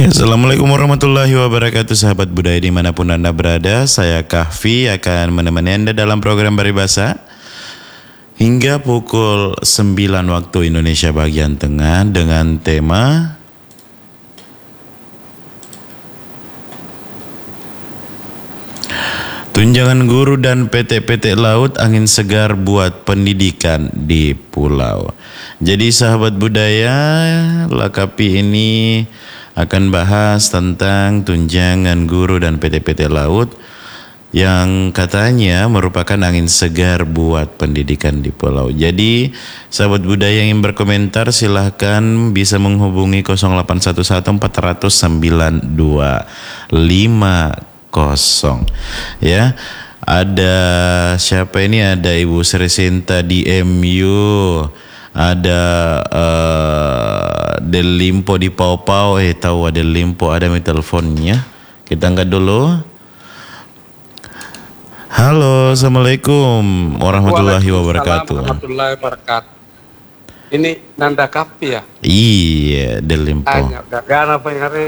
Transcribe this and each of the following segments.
Ya, Assalamualaikum warahmatullahi wabarakatuh, sahabat budaya dimanapun Anda berada. Saya Kahfi akan menemani Anda dalam program Paribasa hingga pukul 9 waktu Indonesia bagian tengah dengan tema Tunjangan guru dan PT-PT laut angin segar buat pendidikan di pulau. Jadi sahabat budaya, Lakapi ini akan bahas tentang tunjangan guru dan PT-PT laut yang katanya merupakan angin segar buat pendidikan di pulau. Jadi sahabat budaya yang ingin berkomentar silahkan bisa menghubungi 0811 400 9250 ya. Ada siapa ini? Ada Ibu Sri Sinta di MU, ada Del Limpo di Pau-Pau. Tahu ada Del Limpo, ada teleponnya. Kita angkat dulu. Halo, assalamualaikum warahmatullahi wabarakatuh. Warahmatullahi wabarakatuh. Ini Nanda Kapi ya? Iya, Del Limpo. Tanya, gak apa yang hari?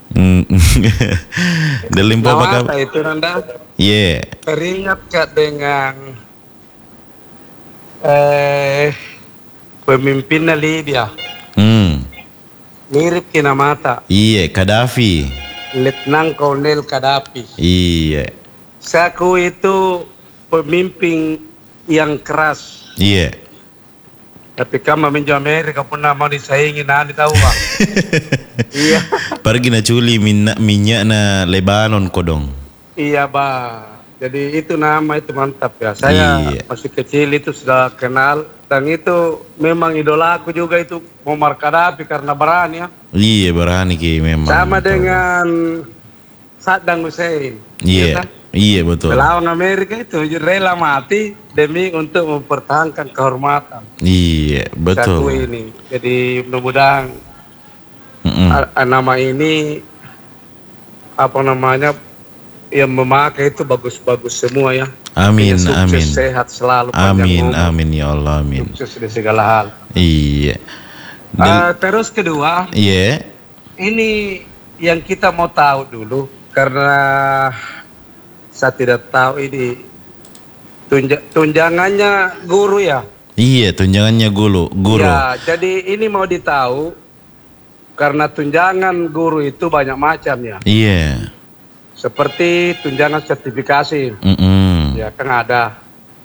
Del Limpo apa kabar? Itu Nanda? Iya. Teringat gak dengan pemimpinnya Libya? Mirip kina mata. Iya, Gaddafi. Letnan Kolonel Gaddafi. Iya. Saku itu pemimpin yang keras. Iya. Tapi kamu menuju Amerika pun mau disaingi nani tahu Bang. Iya. Pergi na culi minyak na Lebanon kodong. Iya Bang. Jadi itu nama itu mantap ya. Saya masih kecil itu sudah kenal dan itu memang idola aku juga itu Muammar Gaddafi karena berani ya. Iya berani ki memang. Sama dengan Saddam Hussein. Iya. Iya betul. Melawan Amerika itu rela mati demi untuk mempertahankan kehormatan. Iya betul. Satu ini. Jadi mudah-mudahan nama ini apa namanya yang memakai itu bagus-bagus semua ya. Amin, sukses, amin. Sehat selalu. Amin, amin ya Allah, amin. Sukses di segala hal. Iya. Terus kedua, iya. Ini yang kita mau tahu dulu karena saya tidak tahu ini tunjangannya guru ya. Iya, tunjangannya guru. Ya, jadi ini mau ditahu karena tunjangan guru itu banyak macam ya. Iya. Seperti tunjangan sertifikasi, ya kan ada.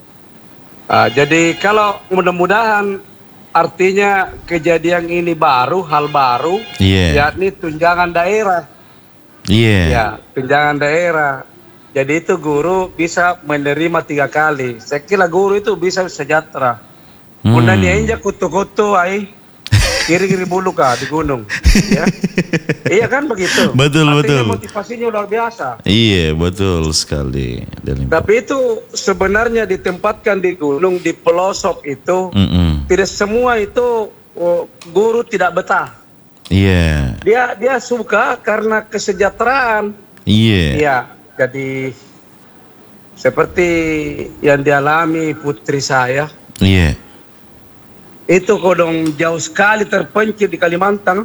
Jadi kalau mudah-mudahan artinya kejadian ini baru, hal baru, yakni tunjangan daerah. Iya. Ya, tunjangan daerah. Jadi itu guru bisa menerima 3 kali. Saya kira guru itu bisa sejahtera. Kemudian dia injak kutu-kutu, kiri-kiri bulu kah di gunung. Ya. Iya kan begitu. Betul. Motivasinya luar biasa. Iya betul sekali. Tapi itu sebenarnya ditempatkan di gunung di pelosok itu tidak semua itu guru tidak betah. Iya. Dia suka karena kesejahteraan. Iya. Iya. Jadi seperti yang dialami putri saya. Iya. Itu kodong jauh sekali terpencil di Kalimantan.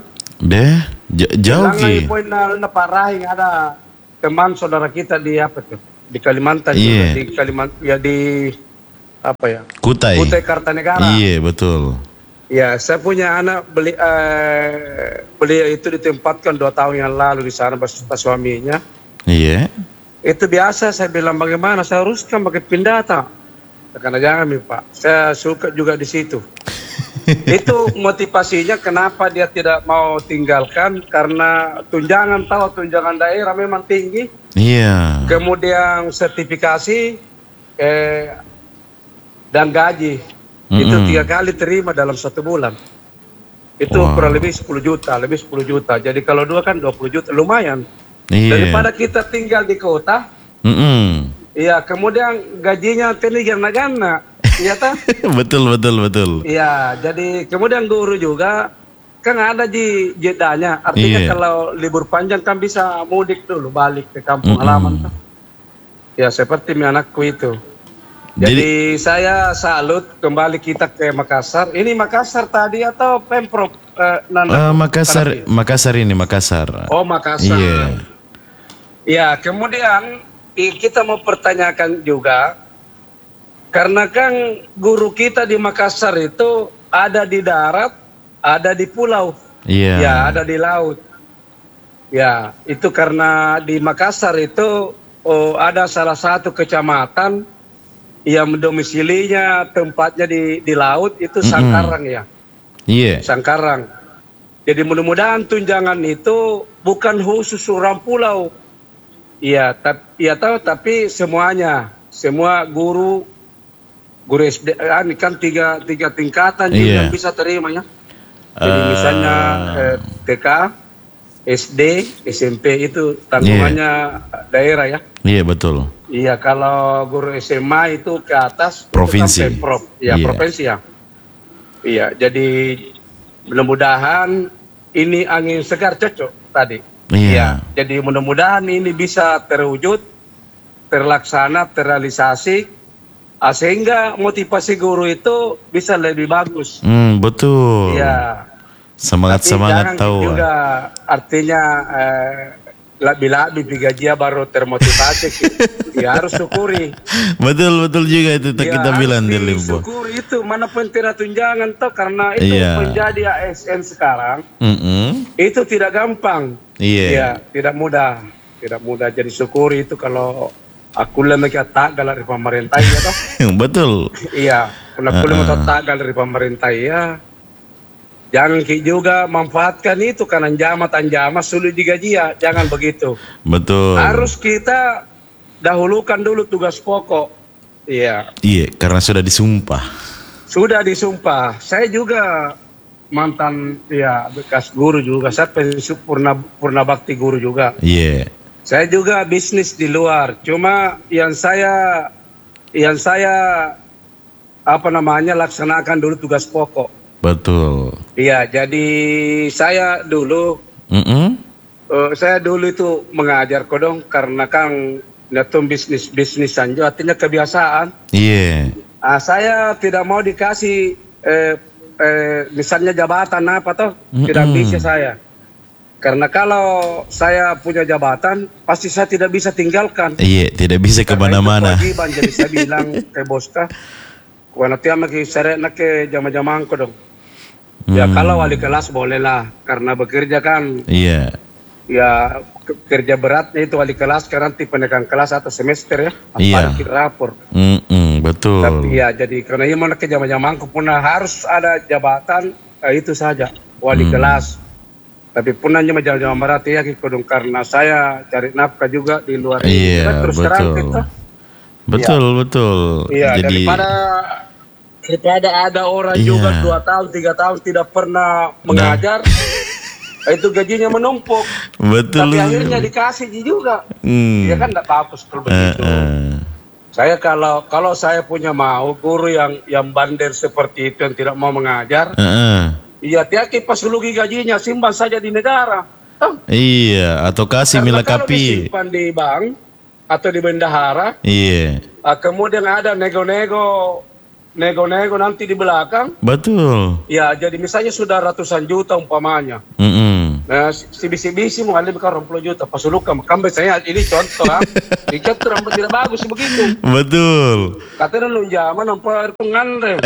Jauh ki. Poin na parahin ada teman saudara kita di apa tuh? Di Kalimantan juga, di Kalimantan ya di apa ya? Kutai Kartanegara. Iya, betul. Ya, saya punya anak beliau itu ditempatkan 2 tahun yang lalu di sana beserta suaminya. Iya. Itu biasa saya bilang bagaimana saya haruskan pakai pindata. Karena jangan Pak, saya suka juga di situ. Itu motivasinya kenapa dia tidak mau tinggalkan karena tunjangan daerah memang tinggi. Iya. Kemudian sertifikasi dan gaji itu 3 kali terima dalam 1 bulan. Itu kurang lebih 10 juta. Jadi kalau 2 kan 20 juta lumayan. Daripada kita tinggal di kota. Iya, kemudian gajinya tinggi gana-gana. Iya tak? Betul. Iya, jadi kemudian guru juga kan ada di jedanya. Artinya kalau libur panjang kan bisa mudik dulu balik ke kampung halaman. Ya seperti anakku itu. Jadi saya salut kembali kita ke Makassar. Ini Makassar tadi atau Pemprov Makassar ini, Makassar. Oh, Makassar. Iya. Ya, kemudian kita mau pertanyakan juga, karena kan guru kita di Makassar itu ada di darat, ada di pulau, ya ada di laut. Ya, itu karena di Makassar itu ada salah satu kecamatan yang domisilinya tempatnya di laut itu Sangkarang ya. Iya. Sangkarang. Jadi mudah-mudahan tunjangan itu bukan khusus orang pulau. Iya, tapi semuanya, semua guru SD kan tiga tingkatan juga yang bisa terima ya. Jadi misalnya TK, SD, SMP itu tanggungannya daerah ya. Iya betul. Iya, kalau guru SMA itu ke atas provinsi. Provinsi ya. Iya, jadi mudah-mudahan ini angin segar cocok tadi. Iya, jadi mudah-mudahan ini bisa terwujud, terlaksana, terrealisasi, sehingga motivasi guru itu bisa lebih bagus. Betul. Iya. Semangat tahu. Juga artinya lebih gaji baru termotivasi. Ya harus syukuri. Betul juga itu kita bilang di Limpo. Syukuri itu manapun tidak tunjangan toh, karena itu menjadi ASN sekarang. Itu tidak gampang. Iya, tidak mudah. Jadi syukuri itu kalau aku lebih tak dari pemerintah ya toh. Betul. Iya, aku lebih tak dari pemerintah ya. Jangan juga manfaatkan itu karena anjama sulit digaji ya, jangan begitu. Betul. Harus kita dahulukan dulu tugas pokok. Iya. Iya, karena sudah disumpah. Saya juga mantan bekas guru juga. Saya purna bakti guru juga. Iya. Saya juga bisnis di luar. Cuma yang saya laksanakan dulu tugas pokok. Betul. Iya, jadi saya dulu itu mengajar kodong karena kan netum bisnis anjo artinya kebiasaan. Iya. Saya tidak mau dikasih misalnya jabatan apa toh, tidak bisa saya. Karena kalau saya punya jabatan pasti saya tidak bisa tinggalkan. Iya, tidak bisa kemana-mana. Kewajiban, jadi saya bilang ke boska, wana tiap lagi seret nak ke jama-jama angko dong. Ya kalau wali kelas bolehlah, karena bekerja kan. Iya. Ya kerja beratnya itu wali kelas karena pendekan kelas atau semester ya. Parkir rapor. Betul. Tapi ya jadi karena ini mana ke jama-jama angko punah harus ada jabatan itu saja wali kelas. Tapi punahnya jama-jama berat ya kodong karena saya cari nafkah juga di luar. Iya, terus terang kita. Betul. Iya, jadi daripada ada orang juga 2 tahun 3 tahun tidak pernah mengajar, itu gajinya menumpuk. Betul. Tapi akhirnya dikasih juga. Ya kan tidak apa-apa kalau begitu. Saya kalau saya punya mau guru yang bandel seperti itu yang tidak mau mengajar, iya tiap pas lugi gajinya simpan saja di negara. Iya, atau kasih milakapi. Kalau disimpan di bank atau di bendahara, kemudian ada nego-nego nanti di belakang. Betul. Ya, jadi misalnya sudah ratusan juta umpamanya. Nah, si bisi-bisi mau alih ke 20 juta. Pasulukan, kambe saya ini contoh kan. Ikat rambut tidak bagus begitu. Betul. Katanya lu zaman nampak penganrem.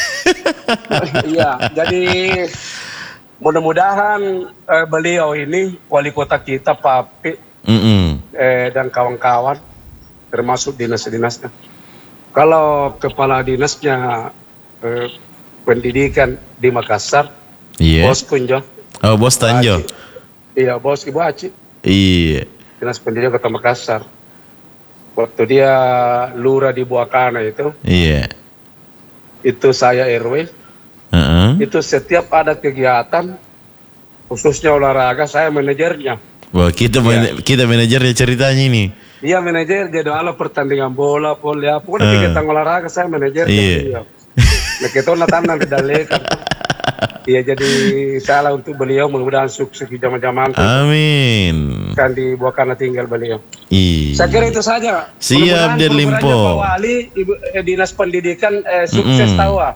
Iya, jadi mudah-mudahan beliau ini wali kota kita Pak Pi, dan kawan-kawan termasuk dinas-dinasnya. Kalau kepala dinasnya pendidikan di Makassar, Bos Kunjo. Oh, Bos Tanjo. Iya, Bos Ibu Aci. Iya. Dinas Pendidikan Kota Makassar. Waktu dia lurah di Buakana itu. Iya. Itu saya RW. Itu setiap ada kegiatan, khususnya olahraga, saya manajernya. Wah, kita manajernya ceritanya ini. Iya, manajer jadi ala pertandingan bola, pokoknya kegiatan olahraga saya manajer. Iya. Nah, kita natan kedalekan. Iya, jadi salah untuk beliau, mudah-mudahan sukses di zaman-zaman. Amin. Kan di Buakana tinggal beliau. Iya. Saya kira itu saja. Siap, Dir Limpo. Pak Wali, Dinas Pendidikan sukses tahu.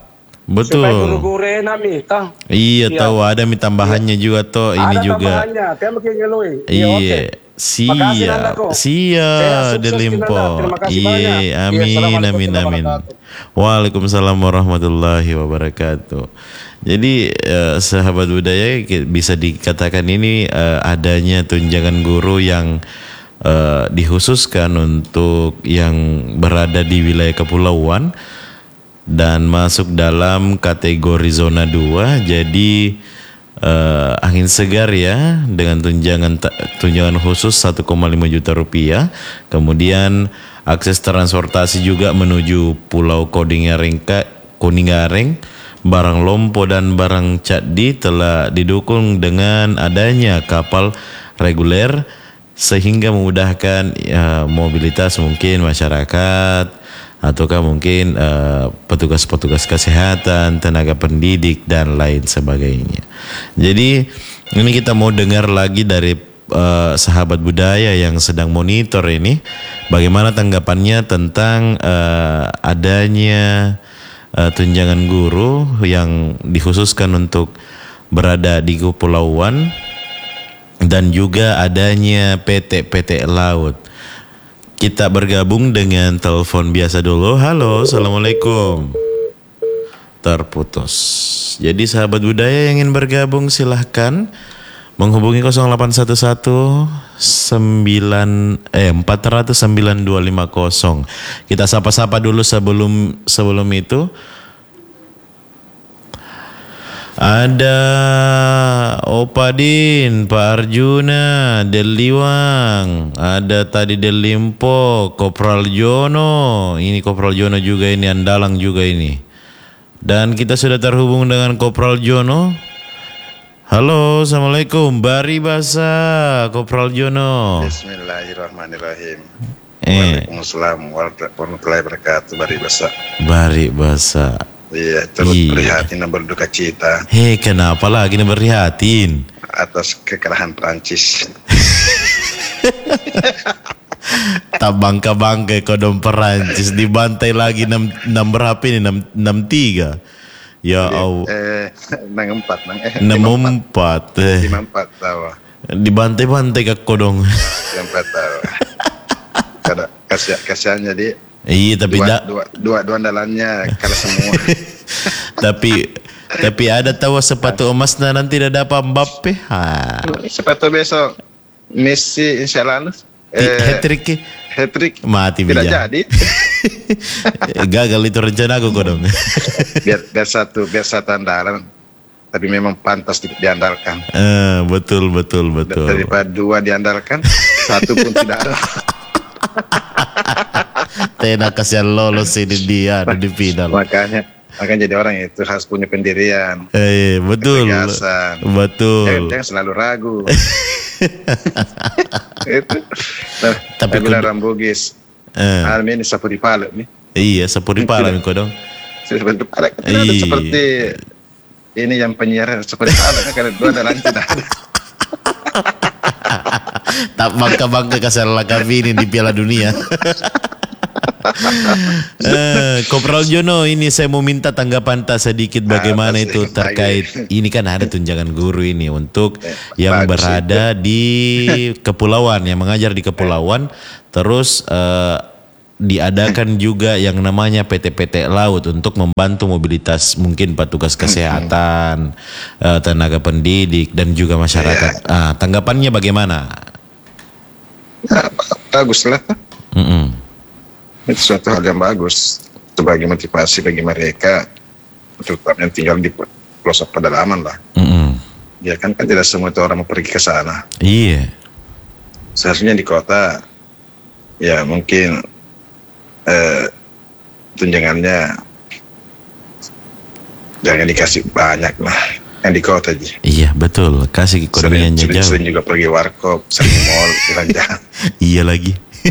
Betul. Supaya guru-guru enak minta. Iya, tahu ada mie tambahannya juga toh. Ini Ada juga. tambahannya, dia mungkin ngelui. Iya, siap. Siap Delimpo. Terima kasih Iya, banyak. amin, amin, amin. Waalaikumsalam warahmatullahi wabarakatuh. Jadi sahabat budaya bisa dikatakan ini adanya tunjangan guru yang dikhususkan untuk yang berada di wilayah kepulauan dan masuk dalam kategori zona 2. Jadi angin segar ya, dengan tunjangan khusus 1,5 juta rupiah. Kemudian akses transportasi juga menuju Pulau Kuningareng, Barang Lompo dan Barang Cadi telah didukung dengan adanya kapal reguler sehingga memudahkan mobilitas mungkin masyarakat ataukah mungkin petugas-petugas kesehatan, tenaga pendidik dan lain sebagainya. Jadi ini kita mau dengar lagi dari sahabat budaya yang sedang monitor ini, bagaimana tanggapannya tentang adanya tunjangan guru yang dikhususkan untuk berada di kepulauan dan juga adanya PT laut. Kita bergabung dengan telepon biasa dulu. Halo, assalamualaikum. Terputus. Jadi sahabat budaya yang ingin bergabung silahkan menghubungi 0811 400 9250. Kita sapa-sapa dulu sebelum itu. Ada Opadin, Pak Arjuna, Del Liwang, ada tadi Del Limpo, Kopral Jono. Ini Kopral Jono juga ini, andalang juga ini. Dan kita sudah terhubung dengan Kopral Jono. Halo, assalamualaikum. Bari Basa, Kopral Jono. Bismillahirrahmanirrahim. Waalaikumsalam warahmatullahi wabarakatuh. Bari Basa. Bari Basa. Iya, terus prihatin dan berduka cita. Hei, kenapa lagi nih prihatin? Atas kekalahan Prancis. Tak bangka-bangka kodong Perancis dibantai lagi 6 berapa ini 6-3. Ya Allah. 6-4 tahu. Dibantai-bantai ke kodong. 4 tahu. Kada kasihan jadi. Iya, tapi dua andalannya kalah semua. tapi ada tahu sepatu emas nanti tidak dapat Mbappe. Sepatu besok Messi insyaallah hat-trick mati tidak jadi. Gagal itu rencana aku kodong. biar satu andalan, tapi memang pantas diandalkan. Betul. Daripada 2 diandalkan, 1 pun tidak ada. Tena kasihan lolos ini dia di final. Makanya jadi orang itu harus punya pendirian. Betul. Ketegasan. Betul. Jangan selalu ragu. Itu. Tapi bilang Rambugis. Ini sapu di pala nih. Iya, sapu di pala nih kodong. Sapu di pala. Seperti ini yang penyiar sapu di pala karena 2 andalan tidak ada. Tak bangka-bangka kasalah kami ini di Piala Dunia. Kopral Jono, ini saya mau minta tanggapan tak sedikit bagaimana itu terkait ini kan ada tunjangan guru ini untuk yang berada di kepulauan, yang mengajar di kepulauan, terus diadakan juga yang namanya PT laut untuk membantu mobilitas mungkin petugas kesehatan, tenaga pendidik dan juga masyarakat. Tanggapannya bagaimana? Bagus lah. Itu suatu hal yang bagus sebagai motivasi bagi mereka, terutama yang tinggal di pelosok pedalaman lah. Ya kan tidak semua itu orang mau pergi ke sana. Iya. Seharusnya di kota ya mungkin tunjangannya jangan dikasih banyak lah, yang di kota aja. Iya betul, kasih ekonominya jauh. Sering juga pergi warkop, sering mall, belanja. Iya lagi.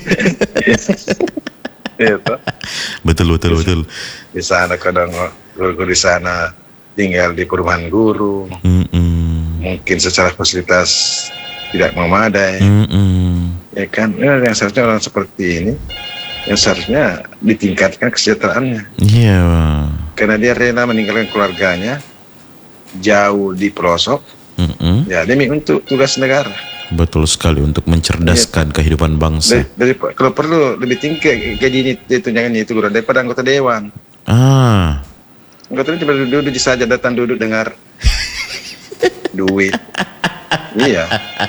Itu. Betul. Di sana kadang guru di sana tinggal di perumahan guru. Mungkin secara fasilitas tidak memadai. Ya kan, yang seharusnya orang seperti ini yang seharusnya ditingkatkan kesejahteraannya. Iya. Karena dia rela meninggalkan keluarganya jauh di pelosok, ya demi untuk tugas negara. Betul sekali, untuk mencerdaskan kehidupan bangsa. Kalau perlu lebih tinggi gaji tunjangan itu daripada anggota dewan. Anggota dewan cuma duduk saja, datang duduk dengar duit. Iya,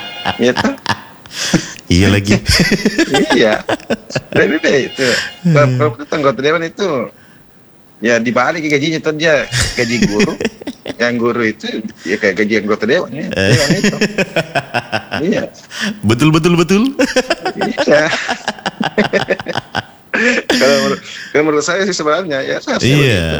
iya lagi. Iya, lebih baik itu. Kalau anggota dewan itu ya dibalik gajinya, tuh dia gaji guru. Yang guru itu ya kayak gaji anggota dewan ya. Dewan itu. Iya. Betul. Iya. Kalau menurut saya sih sebenarnya ya saya gitu.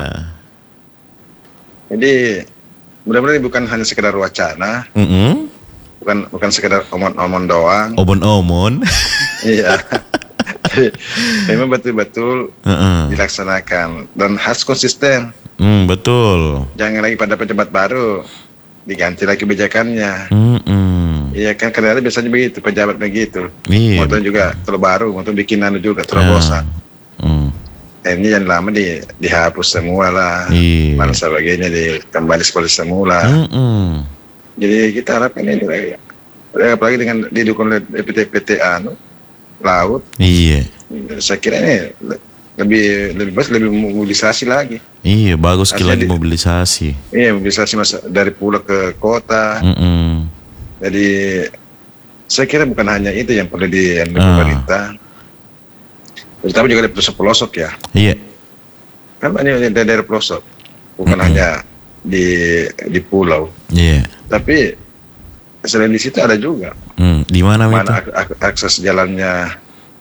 Jadi mudah-mudahan bukan hanya sekedar wacana. Bukan sekedar omon-omon doang. Omon-omon. Iya. Memang betul-betul dilaksanakan dan harus konsisten. Betul. Jangan lagi pada pejabat baru diganti lagi kebijakannya. Iya kan, kadang-kadang biasanya begitu, pejabat begitu. Motor juga terbaru, motor bikin juga terobosan. Ini yang lama dihapus semua lah. Mana sebagainya kembali seperti semula. Jadi kita harapkan ini lagi. Apalagi dengan didukung oleh PT laut. Iya. Saya kira ini lebih mobilisasi lagi. Iya, bagus sekali mobilisasi. Iya, mobilisasi dari pulau ke kota. Jadi saya kira bukan hanya itu yang perlu pemerintah, terutama juga di pelosok ya. Iya. Kan banyak daerah pelosok, bukan hanya di pulau. Iya. Tapi selain di situ ada juga. Di mana itu? Akses jalannya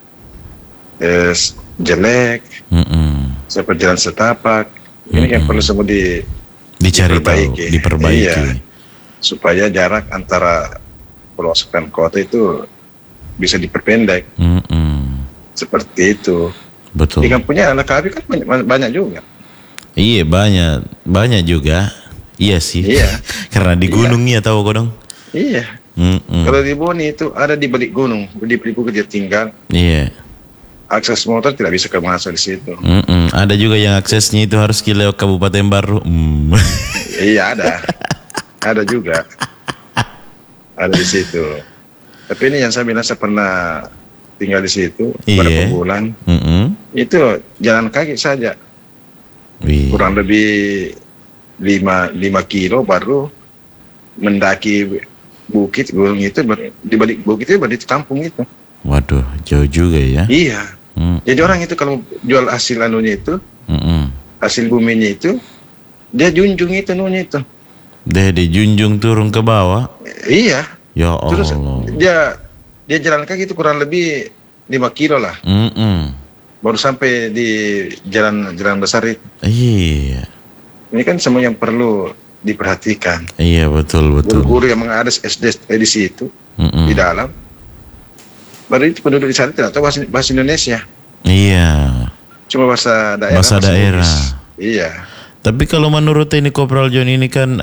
jelek, seperti jalan setapak. Ini yang perlu semua diperbaiki. Iya, supaya jarak antara pelosok dan kota itu bisa diperpendek. Seperti itu. Betul. Di kampungnya anak kami kan banyak juga. Iya, banyak juga. Iya sih. Iya. Karena di gunung ya tahu kau dong. Iya. Kalau di Boni itu ada di balik gunung, di bukit dia tinggal. Iya. Akses motor tidak bisa masuk di situ. Ada juga yang aksesnya itu harus lewat Kabupaten Baru. Iya ada juga. Ada di situ. Tapi ini yang saya bilang, saya pernah tinggal di situ beberapa bulan. Itu jalan kaki saja. Kurang lebih 5 kilo baru mendaki bukit gunung itu, di balik bukit itu berarti kampung itu. Waduh, jauh juga ya. Iya. Jadi orang itu kalau jual hasil anunya itu, hasil buminya itu, dia junjung itu anunya itu. Dia dijunjung turun ke bawah. Iya. Ya Allah. Terus dia jalan kaki itu kurang lebih 5 kilo lah. Baru sampai di jalan besar itu. Iya. Ini kan semua yang perlu diperhatikan. Iya, betul. Guru-guru yang ada SD di situ, di dalam. Baru itu penduduk di sana tidak tahu bahasa Indonesia. Iya. Cuma bahasa daerah. Bahasa daerah. Iya. Tapi kalau menurut ini Kopral John ini kan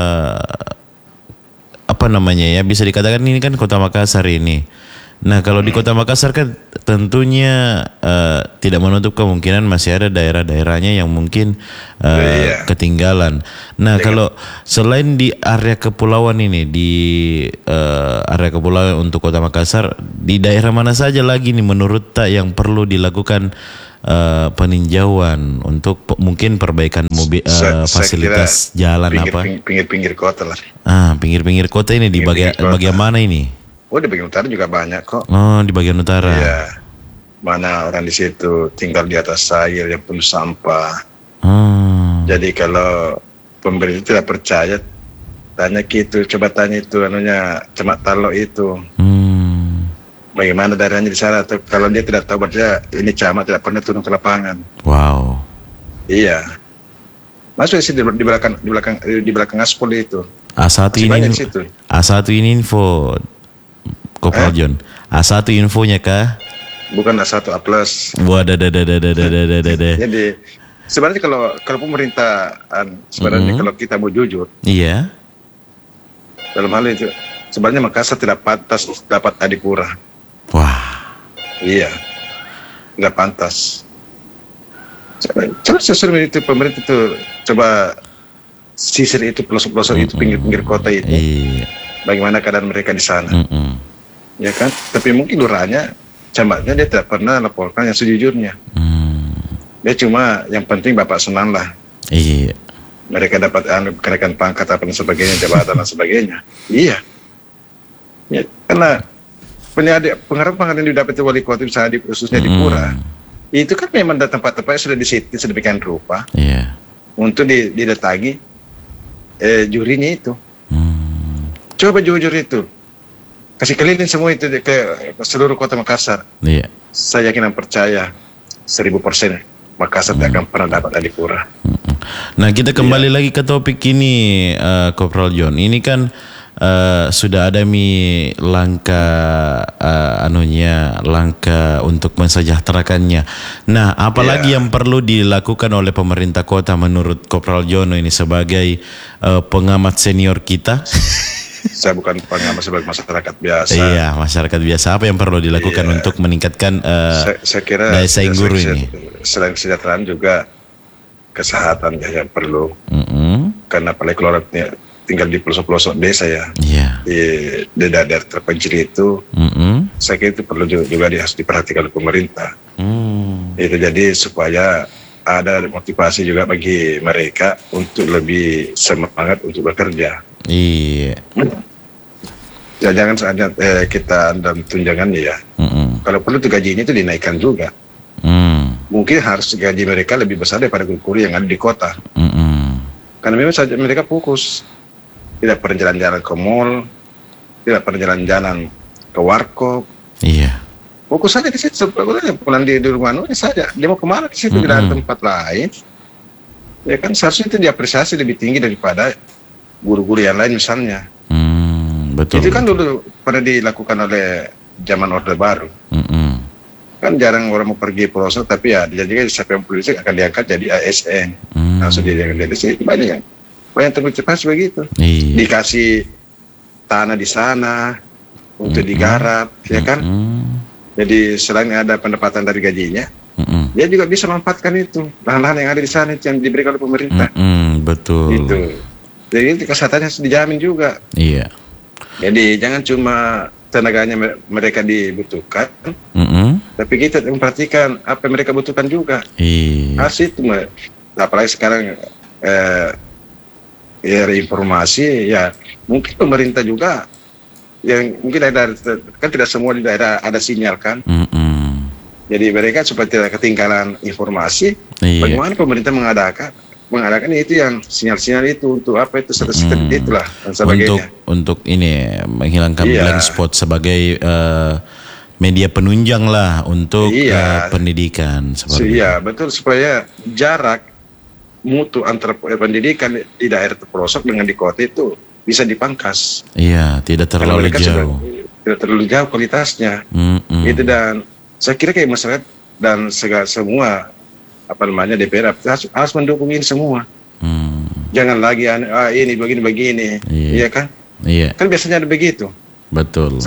apa namanya ya, bisa dikatakan ini kan Kota Makassar ini. Nah kalau di Kota Makassar kan tentunya tidak menutup kemungkinan masih ada daerah-daerahnya yang mungkin ketinggalan. Nah kalau selain di area kepulauan ini, di area kepulauan untuk Kota Makassar, di daerah mana saja lagi nih menurut Tak yang perlu dilakukan peninjauan untuk mungkin perbaikan fasilitas jalan pinggir-pinggir kota lah. Pinggir-pinggir kota ini di bagian mana ini? Oh, di bagian utara juga banyak kok. Oh, di bagian utara. Iya. Mana orang di situ tinggal di atas air yang penuh sampah. Jadi kalau pemerintah tidak percaya, coba tanya itu anunya Camat Talok itu. Bagaimana daerahnya di sana? Atau kalau dia tidak tahu, berarti ini camat tidak pernah turun ke lapangan. Wow. Iya. Masuk di belakang aspal itu. A1 ini info Kopral John. A1 infonya kah? Bukan A1, A+. Wadah. Jadi sebenarnya kalau pemerintah sebenarnya kalau kita mau jujur. Iya. Dalam hal itu sebenarnya Makassar tidak pantas dapat adipura. Wah. Iya. Tidak pantas. Coba sesuai itu pemerintah itu coba sisir itu pelosok-pelosok itu pinggir-pinggir kota itu. Iya. Bagaimana keadaan mereka di sana? Ya kan? Tapi mungkin lurahnya, camatnya dia tidak pernah laporkan yang sejujurnya. Dia cuma yang penting bapak senang lah. Iya. Mereka dapat kenaikan pangkat apa dan sebagainya, jabatan dan sebagainya. Iya. Ya, karena pengharapan yang didapat wali kota misalnya khususnya di Pura, itu kan memang tempat-tempatnya sudah disiti sedemikian rupa untuk didatangi jurinya itu. Coba jujur itu, kasih keliling semua itu ke seluruh kota Makassar. Saya yakin dan percaya 1000% Makassar tidak akan pernah dapat Adipura. Nah, kita kembali lagi ke topik ini, Kopral John. Ini kan sudah ada langkah langkah untuk mensejahterakannya. Nah, apalagi yang perlu dilakukan oleh pemerintah kota menurut Kopral Jono ini sebagai pengamat senior kita? Saya bukan pengamat, sebagai masyarakat biasa. Iya, masyarakat biasa. Apa yang perlu dilakukan untuk meningkatkan saya kira daya saing guru ini? Selain kesejahteraan juga kesehatan yang perlu. Karena apalagi kalau tinggal di pelosok-pelosok desa ya, di daerah terpencil itu, saya kira itu perlu juga harus diperhatikan oleh pemerintah. Itu jadi supaya ada motivasi juga bagi mereka untuk lebih semangat untuk bekerja. Iya. Ya jangan saja kita dalam tunjangannya ya. Kalau perlu tuh gajinya itu dinaikkan juga. Mungkin harus gaji mereka lebih besar daripada guru-guru yang ada di kota. Karena memang saja mereka fokus. Tidak pernah jalan-jalan ke mall, tidak pernah jalan-jalan ke warkop. Iya. Fokus saja di situ. Pulang di rumah saja. Dia mau kemana di situ, tidak ada tempat lain. Ya kan seharusnya itu diapresiasi lebih tinggi daripada guru-guru yang lain misalnya. Betul. Itu kan dulu pernah dilakukan oleh zaman Orde Baru. Kan jarang orang mau pergi pelosok, tapi ya dijadikan siapa yang politik akan diangkat jadi ASN. Langsung diangkat jadi banyak kan. Banyak termotivasi begitu. Dikasih tanah di sana untuk digarap, ya kan? Jadi selain ada pendapatan dari gajinya, dia juga bisa memanfaatkan itu lahan-lahan yang ada di sana yang diberikan oleh pemerintah. Betul. Itu. Jadi kesehatannya harus dijamin juga. Iya. Jadi jangan cuma tenaganya mereka dibutuhkan, tapi kita memperhatikan apa yang mereka butuhkan juga. Harus itu, apalagi sekarang ya informasi ya mungkin pemerintah juga yang mungkin ada kan tidak semua di daerah ada sinyal kan. Jadi mereka supaya tidak ketinggalan informasi, bagaimana pemerintah mengadakan itu yang sinyal-sinyal itu untuk apa itu statistik itulah dan sebagainya. Untuk ini menghilangkan blank spot sebagai media penunjang lah untuk pendidikan seperti itu. Betul, supaya jarak mutu antara pendidikan di daerah terpelosok dengan di kota itu bisa dipangkas. Iya, tidak terlalu jauh. Tidak terlalu jauh kualitasnya. Itu, dan saya kira kayak masyarakat dan semua DPR harus mendukung ini semua. Jangan lagi ini begini, iya kan? Iya. Kan biasanya ada begitu. Betul.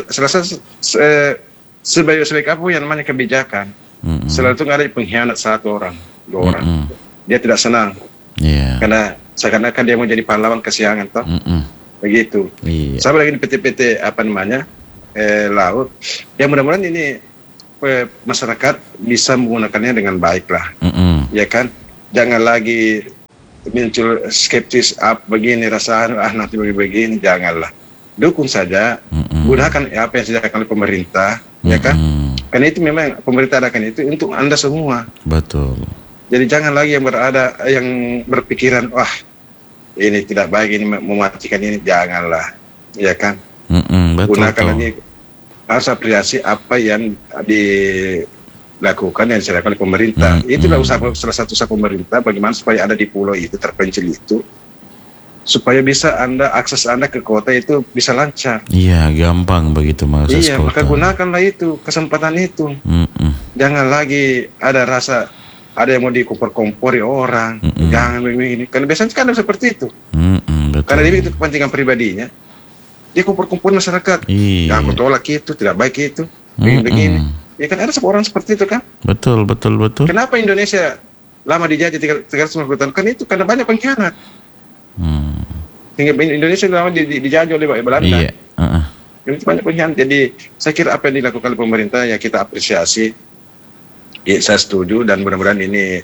Sebaik apa yang namanya kebijakan, selalu itu nggak ada pengkhianat satu orang, dua orang. Dia tidak senang, karena seakan-akan dia mau jadi pahlawan kesiangan, toh, begitu. Sama lagi di PT-PT laut, ya mudah-mudahan ini masyarakat bisa menggunakannya dengan baik lah, ya kan? Jangan lagi muncul skeptis begini rasanya, nanti begini, janganlah. Dukung saja, gunakan apa yang disediakan oleh pemerintah, ya kan? Karena itu memang pemerintah adakan itu untuk Anda semua. Betul. Jadi jangan lagi yang berpikiran, wah ini tidak baik, ini mematikan ini, janganlah, ya kan? Betul, gunakan ini, harus apresiasi apa yang dilakukan yang disediakan oleh pemerintah. Itulah salah satu usaha pemerintah bagaimana supaya ada di pulau itu terpencil itu, supaya bisa akses Anda ke kota itu bisa lancar. Iya, gampang begitu mengakses kota. Iya, maka gunakanlah itu kesempatan itu. Jangan lagi ada yang mau dikompor-kompori orang, jangan begini. Karena biasanya kan ada seperti itu. Karena dia itu kepentingan pribadinya, dia kompor-kompor masyarakat. Jangan tolak itu, tidak baik itu, begini. Ya kan ada orang seperti itu kan. Betul. Kenapa Indonesia lama dijajah 350 tahun, kan itu karena banyak pengkhianat. Sehingga Indonesia lama dijajah oleh Belanda. Iya. Itu banyak pengkhianat. Jadi saya kira apa yang dilakukan oleh pemerintah ya kita apresiasi. Ya, saya setuju dan mudah-mudahan ini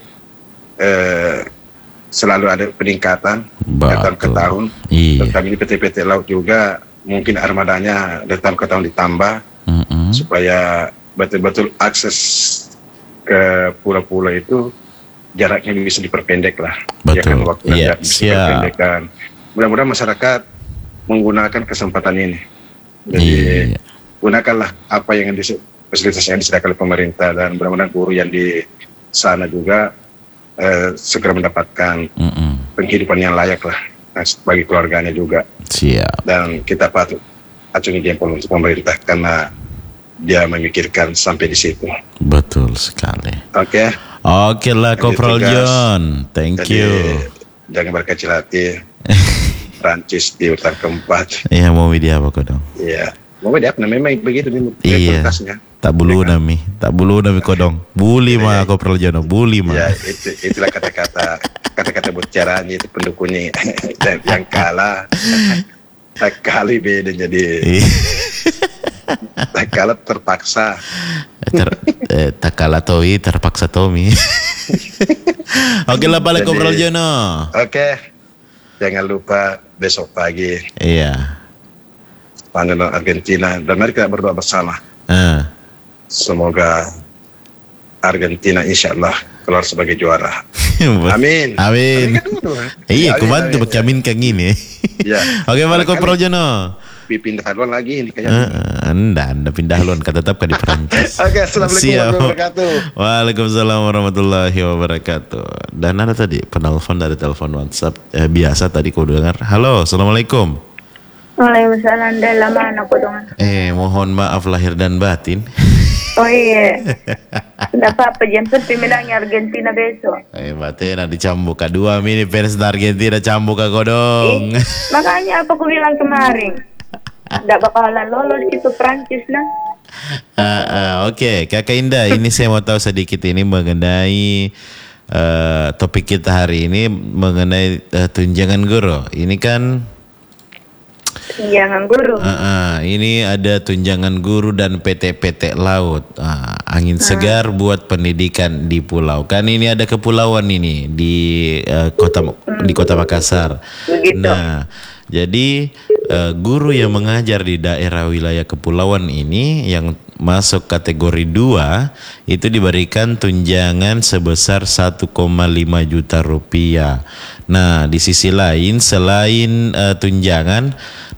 selalu ada peningkatan tahun ke tahun. Tentang ini PT-PT laut juga mungkin armadanya dari tahun ke tahun ditambah supaya betul-betul akses ke pulau-pulau itu jaraknya bisa diperpendek lah. Betul. Ya kan, waktunya bisa diperpendekkan. Mudah-mudahan masyarakat menggunakan kesempatan ini. Jadi gunakanlah apa yang fasilitas yang disediakan oleh pemerintah dan mudah-mudahan guru yang di sana juga segera mendapatkan penghidupan yang layak lah bagi keluarganya juga. Siap. Dan kita patut acungi jempol untuk pemerintah karena dia memikirkan sampai di situ. Betul sekali. Oke lah Kopral John, thank you. Jangan berkecil hati. Prancis di urutan keempat. Iya, mau media apa kau dong? Iya, mau media apa? Memang begitu nih. Iya. Tak bulu nami kodong. Buli mah Kopral John, buli mah. Ya, itulah kata-kata berbicaranya itu pendukungnya yang kalah. Tak kali beda jadi. Tak kalah terpaksa. Tak kalah Towi terpaksa Tommy. Oke lah balik Kopral John. Oke. Jangan lupa besok pagi. Iya. Panel Argentina dan mari kita berdoa bersama. Semoga Argentina insya Allah keluar sebagai juara. Amin. Iya, aku bantu berjamin kayak gini. Ya. Oke, balik Kopral John. Pindah haluan lagi ini kayaknya. Anda pindah haluan, tetap di Perancis. Oke, assalamualaikum warahmatullahi wabarakatuh. Waalaikumsalam warahmatullahi wabarakatuh. Dan ada tadi penelpon dari telepon WhatsApp biasa tadi kau dengar. Halo, assalamualaikum. Waalaikumsalam. Dah lama aku dengar. Mohon maaf lahir dan batin. Oh iya. Tidak apa-apa, jemput pemenangnya Argentina besok. Batin dicambuk kedua mini fans Argentina cambuk ke kodong. Makanya apa aku bilang kemarin. Tidak bakalan lolos itu Prancis nah. Oke, Kakak Indah, ini saya mau tahu sedikit ini mengenai topik kita hari ini mengenai tunjangan guru. Ini kan tunjangan guru. Ini ada tunjangan guru dan PT-PT laut. Angin segar buat pendidikan di pulau. Kan ini ada kepulauan ini di Kota Makassar. Begitu. Nah, jadi guru yang mengajar di daerah wilayah kepulauan ini yang masuk kategori 2 itu diberikan tunjangan sebesar 1,5 juta rupiah. Nah, di sisi lain selain tunjangan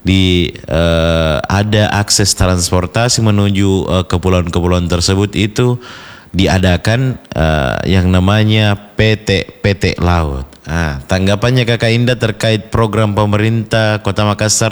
ada akses transportasi menuju kepulauan-kepulauan tersebut itu diadakan yang namanya PT Laut. Tanggapannya Kakak Indah terkait program pemerintah Kota Makassar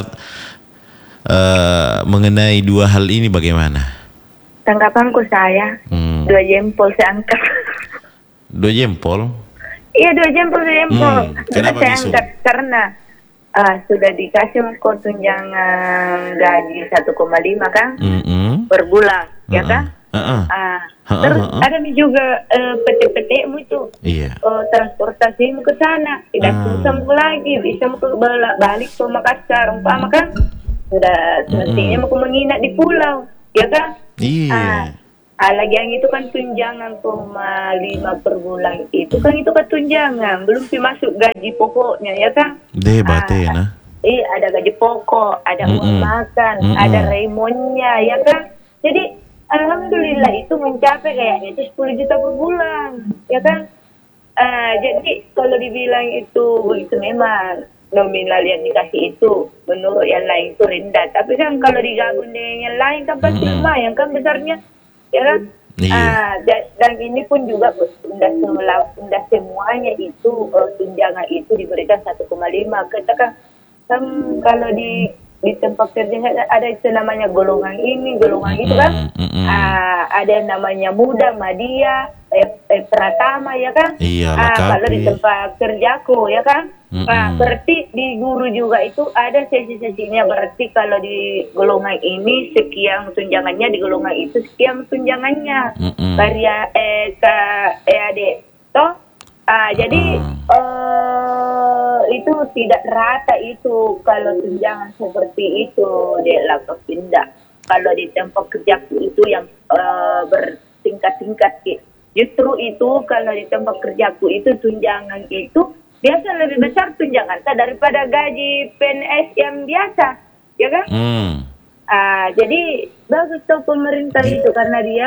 mengenai dua hal ini bagaimana? Tanggapanku saya 2 jempol saya angkat. 2 jempol? Iya 2 jempol. Kenapa saya angkat karena sudah dikasih tunjangan gaji 1,5 kan per bulan, ya kan? Terus ada juga PT-PT mu itu transportasi mu ke sana tidak susah mu lagi bisa mu balik ke Makassar umpama kan sudah semestinya mau menginap di pulau ya kan. Lagi yang itu kan tunjangan 0,5 per bulan itu kan tunjangan belum masuk gaji pokoknya ya kan. Ada gaji pokok, ada uang makan, ada remonnya ya kan. Jadi alhamdulillah itu mencapai kayaknya itu 10 juta per bulan, ya kan? Jadi kalau dibilang itu begitu memang nominal yang dikasih itu menurut yang lain itu rendah. Tapi kan kalau digabung dengan yang lain kan pasti lumayan kan besarnya, ya kan? Dan ini pun juga sudah semuanya itu tunjangan itu diberikan 1,5. Katakan kan kalau di tempat kerja ada itu namanya golongan ini, golongan itu kan. Ada yang namanya muda, madya, pratama ya kan. Kalau di tempat kerjaku ya kan. Berarti di guru juga itu ada sesi-sesinya. Berarti kalau di golongan ini sekian tunjangannya, di golongan itu sekian tunjangannya. Karya adik toh Jadi itu tidak rata itu kalau tunjangan seperti itu di Laka Pindah. Kalau di tempat kerjaku itu yang bertingkat-tingkat. Justru itu kalau di tempat kerjaku itu tunjangan itu biasa lebih besar tunjangan daripada gaji PNS yang biasa, ya kan? Jadi bagus tuh pemerintah itu karena dia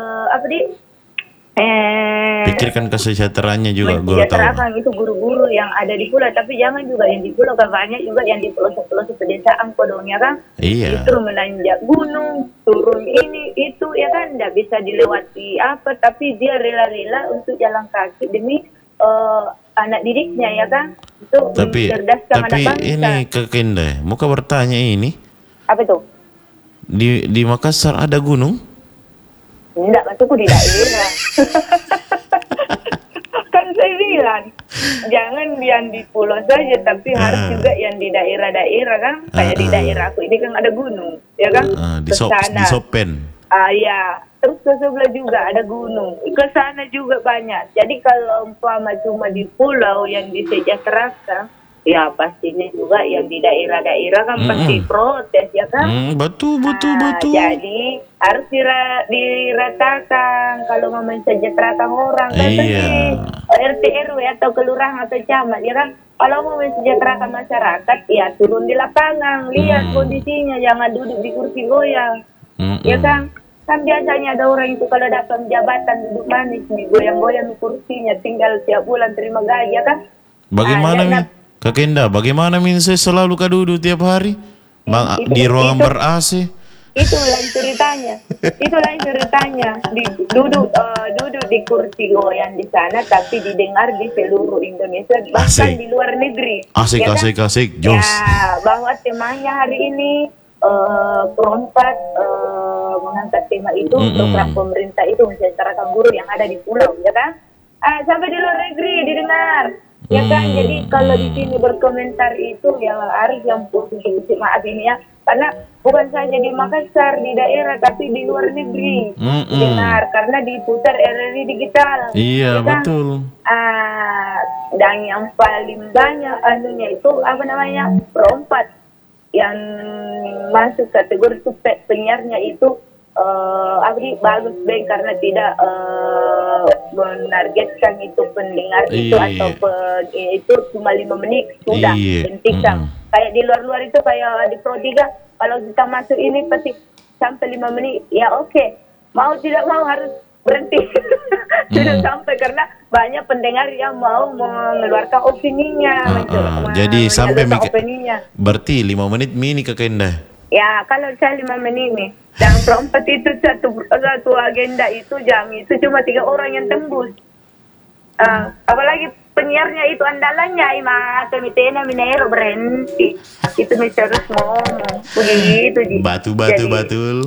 pikirkan kesejahteraannya juga guru tahu. Mensejahterakan itu guru-guru yang ada di pulau, tapi jangan juga yang di pulau, banyak juga yang di pelosok-pelosok pedesaan kodongnya kan. Iya. Justru menanjak gunung, turun ini itu ya kan, tidak bisa dilewati tapi dia rela-rela untuk jalan kaki demi anak didiknya ya kan. Itu mencerdaskan anak bangsa. Tapi ini Kekenda, muka bertanya ini. Apa itu? Di Makassar ada gunung? Enggak, maksudku di daerah. Kan saya bilang, jangan yang di pulau saja, tapi harus juga yang di daerah-daerah kan. Kayak di daerah aku ini kan ada gunung, ya kan? Di Sopen. Ya, terus ke sebelah juga ada gunung. Ke sana juga banyak. Jadi kalau umpama cuma di pulau yang disejahterakan, ya pastinya juga yang di daerah-daerah kan pasti protes ya kan. Betul. Jadi harus diratakan kalau mau mensejahterakan orang kan RT RW atau kelurahan atau camat ya kan. Kalau mau mensejahterakan masyarakat ya turun di lapangan, lihat kondisinya, jangan duduk di kursi goyang. Ya kan. Kan biasanya ada orang itu kalau dapat jabatan duduk manis nih, goyang-goyang di kursinya, tinggal tiap bulan terima gaji ya kan. Bagaimana Kekenda, bagaimana saya selalu duduk tiap hari di ruangan ber-AC? Itu lain ceritanya. Duduk di kursi goyang di sana, tapi didengar di seluruh Indonesia, bahkan di luar negeri. Asik, Jos. Ya, bahwa temanya hari ini perempat mengangkat tema itu, program pemerintah itu mensejahterakan guru yang ada di pulau, ya kan? Sampai di luar negeri didengar. Ya kan, jadi kalau di sini berkomentar itu ya harus yang positif, maaf ini ya, karena bukan saja di Makassar, di daerah, tapi di luar negeri dengar, karena diputar RRI digital. Iya, kan? Betul. Dan yang paling banyak itu perempat yang masuk kategori itu penyiarnya itu bagus karena tidak menargetkan itu pendengar itu atau itu cuma 5 menit sudah hentikan. Kayak di luar-luar itu kayak di Pro 3 kalau kita masuk ini pasti sampai 5 menit ya oke. Mau tidak mau harus berhenti. Sudah sampai karena banyak pendengar yang mau mengeluarkan opininya. Jadi sampai opininya. Berarti 5 menit mini Kekenda. Ya kalau saya 5 menit nih. Dan perempat itu satu agenda itu jam itu cuma 3 orang yang tembus. Apalagi penyiarnya itu andalannya atau mitena minero berhenti. Itu terus ngomong begitu. Batul.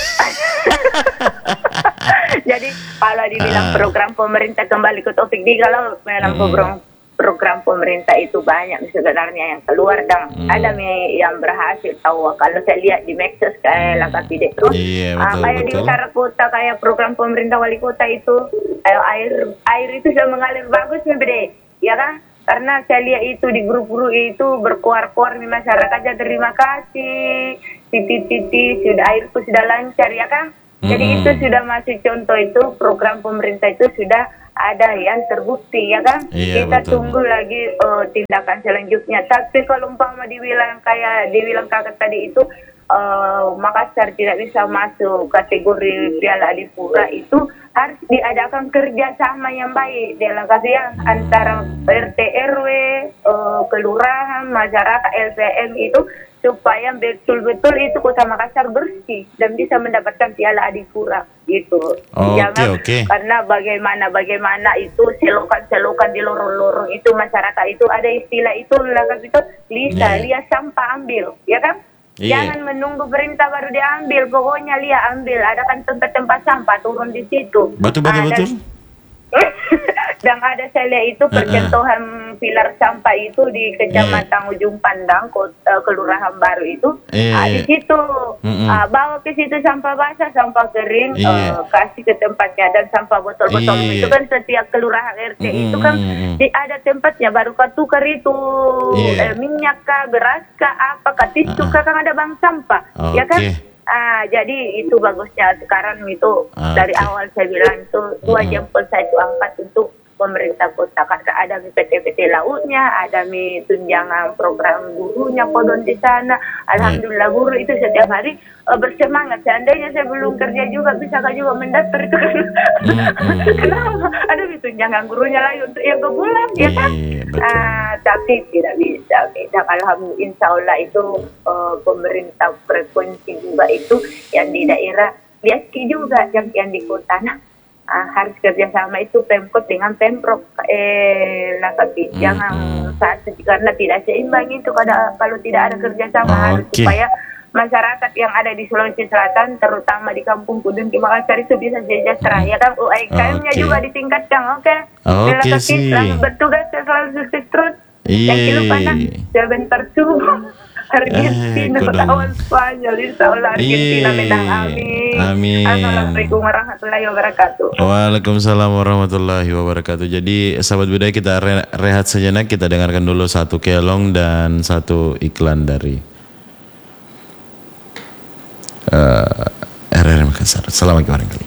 Jadi kalau dibilang program pemerintah, kembali ke topik kalau dalam program pemerintah itu banyak sebenarnya yang keluar dan ada yang berhasil tahu. Kalau saya lihat di medsos kayak Laka Pindah terus kayak di utara kota kayak program pemerintah wali kota itu air itu sudah mengalir bagus nih ya kan, karena saya lihat itu di grup-grup itu berkuar-kuar di masyarakat, terima kasih titik-titik sudah airku sudah lancar ya kan. Jadi itu sudah masuk contoh itu program pemerintah itu sudah ada yang terbukti ya kan. Kita tunggu lagi tindakan selanjutnya. Tapi kalau umpama dibilang kakak tadi itu Makassar tidak bisa masuk kategori Piala Adipura, itu harus diadakan kerjasama yang baik dalam kajian antara RT RW, kelurahan, masyarakat, LPM itu supaya betul-betul itu Kota Makassar bersih dan bisa mendapatkan Piala Adipura gitu. Jangan karena bagaimana itu selokan di lorong-lorong itu masyarakat itu ada istilah itu lihat sampah ambil ya kan. Jangan menunggu perintah baru diambil, pokoknya lihat ambil, ada kan tempat-tempat sampah turun di situ. Betul. Sedang ada saya lihat itu percontohan pilar sampah itu di Kecamatan Ujung Pandang, Kelurahan Baru itu. Di situ bawa ke situ sampah basah, sampah kering, kasih ke tempatnya, dan sampah botol-botol itu kan setiap kelurahan RT itu kan ada tempatnya, baru kau tukar itu minyak kah, beras kah, apa kah, tisu kah, kan ada bank sampah, ya kan? Jadi itu bagusnya sekarang itu dari awal saya bilang itu 2 jempol 1 angkat untuk pemerintah kota, karena ada PT-PT lautnya, ada tunjangan program gurunya podon di sana. Alhamdulillah guru itu setiap hari bersemangat. Seandainya saya belum kerja juga, bisa juga mendaftar itu kan. Kenapa? Ada tunjangan gurunya lagi untuk yang ke bulan, ya kan? Tapi tidak bisa. Alhamdulillah, insya Allah itu pemerintah frekuensi juga itu yang di daerah biaski juga yang di kota. Harus kerjasama itu Pemkot dengan Pemprov, tapi jangan karena tidak seimbang itu kalau tidak ada kerjasama. Harus supaya masyarakat yang ada di Sulawesi Selatan, terutama di Kampung Kudun di Makassar itu bisa sejahtera, ya kan? UMKM-nya juga ditingkatkan, Terima kasih, selamat bertugas, selalu sukses terus. Yang lupa sebentar subuh Argentina lawan Spanyol, insya Allah Argentina menang, amin. Assalamualaikum warahmatullahi wabarakatuh. Waalaikumsalam warahmatullahi wabarakatuh. Jadi sahabat budaya, kita rehat sejenak, kita dengarkan dulu 1 kelong dan 1 iklan dari RRI Makassar. Assalamualaikum warahmatullahi wabarakatuh.